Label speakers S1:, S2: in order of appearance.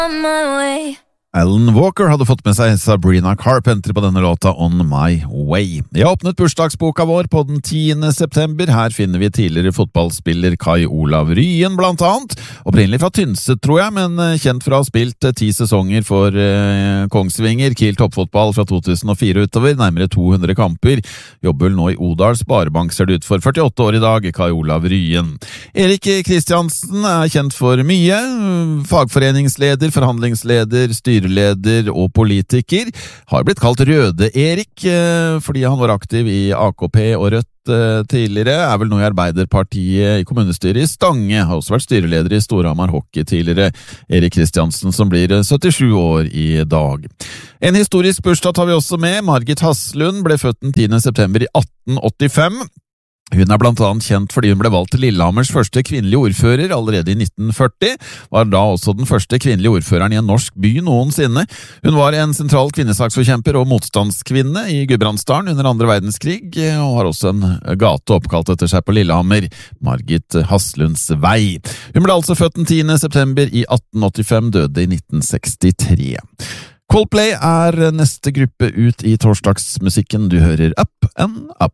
S1: On my way.
S2: Alan Walker hadde fått med seg Sabrina Carpenter på denne låta On My Way. Jeg har åpnet bursdagsboka vår på den 10. september. Her finner vi tidligere fotballspiller Kai Olav Ryen blant annet. Opprinnelig fra Tynset, tror jeg, men kjent fra å ha spilt 10 sesonger for Kongsvinger, Kiel toppfotball fra 2004 utover, nærmere 200 kamper. Jobber nå i Odal Sparebank, ser det ut for 48 år i dag, Kai Olav Ryen. Erik Kristiansen er kjent for mye. Fagforeningsleder, forhandlingsleder, styreleder og politiker, har blitt kalt Røde-Erik fordi han var aktiv i AKP og Rødt tidligere, er vel nå i Arbeiderpartiet i kommunestyret i Stange, har også vært styreleder i Storhamar Hockey tidligere, Erik Kristiansen, som blir 77 år i dag. En historisk bursdag tar vi også med. Margit Haslund ble født den 10. september i 1885. Hun er blant annet kjent fordi hun ble valgt til Lillehammers første kvinnelige ordfører allerede i 1940, var da også den første kvinnelige ordføreren i en norsk by noensinne. Hun var en sentral kvinnesaksforkjemper og motstandskvinne i Gudbrandsdalen under andre verdenskrig, og har også en gate oppkalt etter seg på Lillehammer, Margit Haslunds vei. Hun ble altså født den 10. september i 1885, døde i 1963. Coldplay er neste gruppe ut i torsdagsmusikken. Du hører Up and Up.